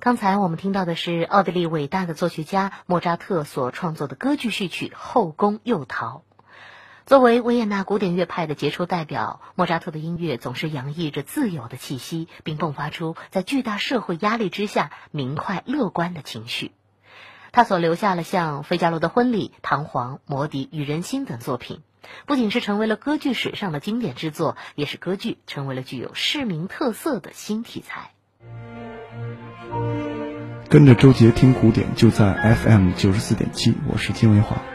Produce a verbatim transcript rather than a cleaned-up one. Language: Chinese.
刚才我们听到的是奥地利伟大的作曲家莫扎特所创作的歌剧序曲《后宫诱逃》。作为维也纳古典乐派的杰出代表，莫扎特的音乐总是洋溢着自由的气息，并迸发出在巨大社会压力之下明快乐观的情绪。他所留下了像《费加罗的婚礼》《唐璜》《魔笛与人心》等作品，不仅是成为了歌剧史上的经典之作，也使歌剧成为了具有市民特色的新题材。 跟着周杰听古典，就在 F M 九十四点七，我是金维华。